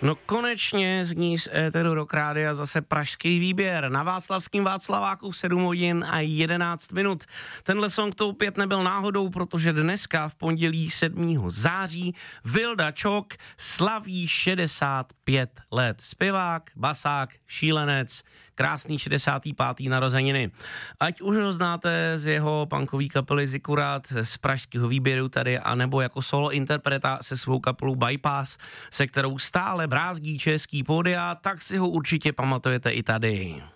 No konečně zní z éteru Rock Rádia zase pražský výběr. Na Václavském Václaváku 7 hodin a 11 minut. Tenhle song to opět nebyl náhodou, protože dneska v pondělí 7. září Vilda Čok slaví 65 let. Zpěvák, basák, šílenec, krásný 65. narozeniny. Ať už ho znáte z jeho punkový kapely Zikurat, z pražského výběru tady, anebo jako solo interpreta se svou kapelou Bypass, se kterou stále brázdí český pódia, tak si ho určitě pamatujete i tady.